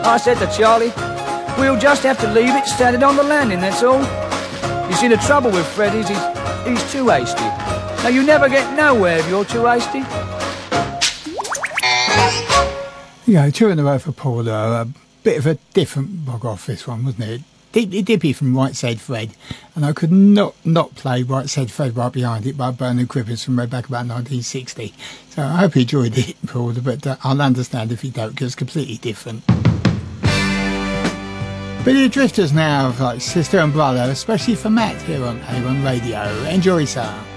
I said to Charlie, we'll just have to leave it standing on the landing, that's all. You see, the trouble with Fred is he's too hasty. Now, you never get nowhere if you're too hasty. Yeah, two in a row for Paul. A bit of a different bog off, this one, wasn't it? Deeply dippy from Right Said Fred, and I could not play Right Said Fred right behind it by Bernard Cribbins from way back about 1960. So I hope you enjoyed it, Paul, but I'll understand if you don't, because it's completely different. But the Drifters now, like sister and brother, especially for Matt here on A1 Radio. Enjoy, sir.